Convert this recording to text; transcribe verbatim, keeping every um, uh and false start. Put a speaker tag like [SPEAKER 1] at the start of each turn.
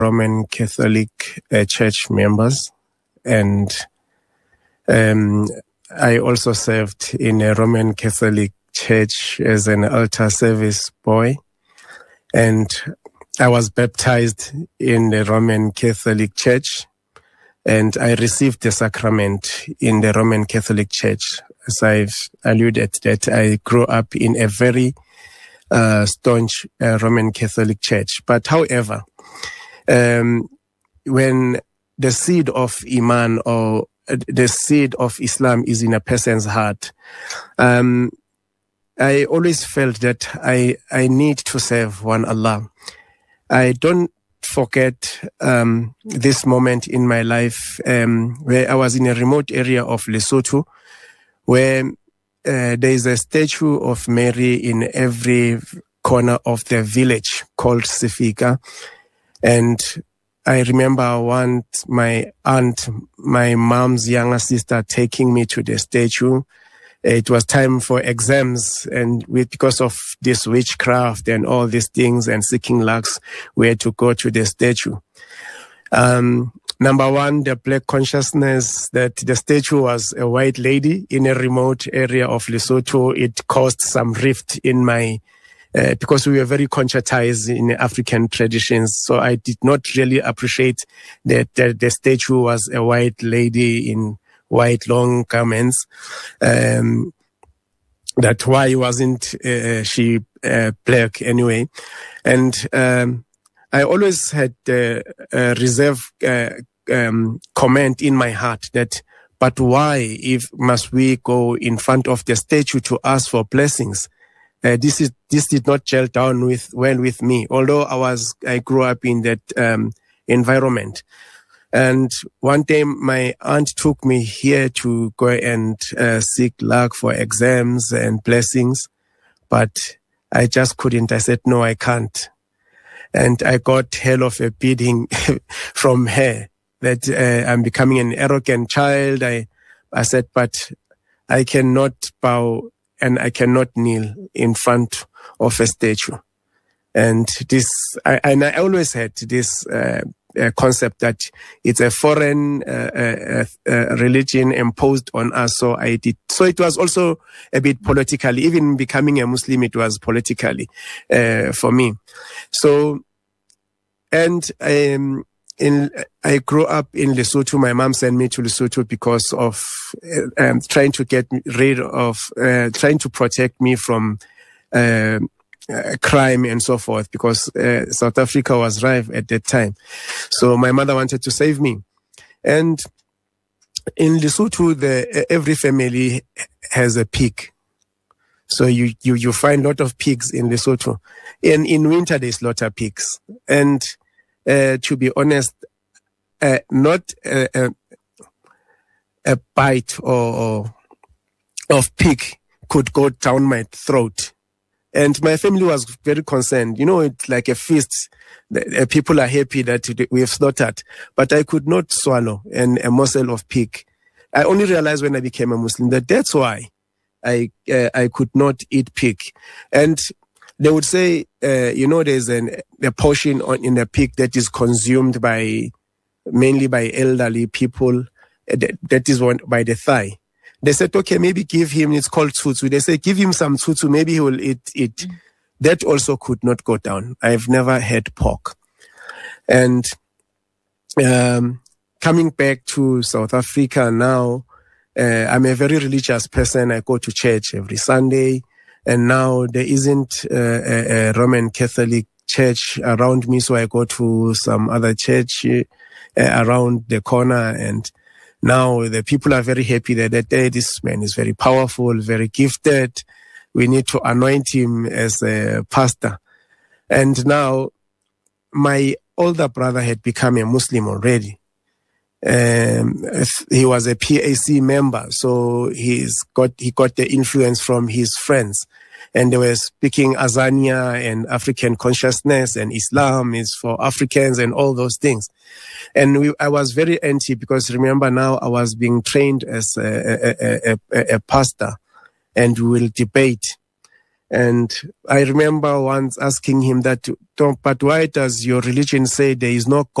[SPEAKER 1] Roman Catholic uh, Church members, and um, I also served in a Roman Catholic Church as an altar service boy, and I was baptized in the Roman Catholic Church, and I received the sacrament in the Roman Catholic Church. As I've alluded, that I grew up in a very uh, staunch uh, Roman Catholic Church. But however, um, when the seed of Iman or the seed of Islam is in a person's heart, um, I always felt that I, I need to serve one Allah. I don't forget um, this moment in my life um, where I was in a remote area of Lesotho, where uh, there is a statue of Mary in every corner of the village called Sifika. And I remember once my aunt, my mom's younger sister, taking me to the statue. It was time for exams, and we, because of this witchcraft and all these things and seeking lucks, we had to go to the statue. Um, number one, the black consciousness that the statue was a white lady in a remote area of Lesotho. It caused some rift in my, uh, because we were very conscientized in African traditions. So I did not really appreciate that the, the statue was a white lady in white long garments. Um, that why wasn't uh, she uh, black anyway? And um, I always had uh, a reserve uh, um, comment in my heart that, but why if must we go in front of the statue to ask for blessings? Uh, this is this did not gel down with well with me, although I was I grew up in that um, environment. And one day my aunt took me here to go and uh, seek luck for exams and blessings, but I just couldn't. I said, no, I can't. And I got hell of a beating from her that uh, I'm becoming an arrogant child. I, I said, but I cannot bow and I cannot kneel in front of a statue. And this, I, and I always had this uh, uh, concept that it's a foreign uh, uh, uh, religion imposed on us. So I did. So it was also a bit politically, even becoming a Muslim, it was politically uh, for me. So, and um, in, I grew up in Lesotho. My mom sent me to Lesotho because of uh, um, trying to get rid of, uh, trying to protect me from uh, Uh, crime and so forth, because uh, South Africa was rife at that time. So my mother wanted to save me. And in Lesotho, the, every family has a pig. So you, you, you find a lot of pigs in Lesotho. And in winter, they slaughter pigs. And uh, to be honest, uh, not a, a, a bite or, or of pig could go down my throat. And my family was very concerned. You know, it's like a feast. The, uh, people are happy that we have slaughtered. But I could not swallow an, a morsel of pig. I only realized when I became a Muslim that that's why I uh, I could not eat pig. And they would say, uh, you know, there's an, a portion on, in the pig that is consumed by, mainly by elderly people. Uh, that, that is one by the thigh. They said, okay, maybe give him, it's called tsutsu. They said, give him some tsutsu, maybe he will eat it. Mm. That also could not go down. I've never had pork. And um, coming back to South Africa now, uh, I'm a very religious person. I go to church every Sunday. And now there isn't uh, a, a Roman Catholic church around me, so I go to some other church uh, around the corner, and now the people are very happy that, that hey, this man is very powerful, very gifted. We need to anoint him as a pastor. And now my older brother had become a Muslim already. Um, he was a P A C member, so he's got he got the influence from his friends. And they were speaking Azania and African consciousness, and Islam is for Africans and all those things. And we, I was very anti, because remember now I was being trained as a, a, a, a, a pastor, and we will debate. And I remember once asking him that, but why does your religion say there is no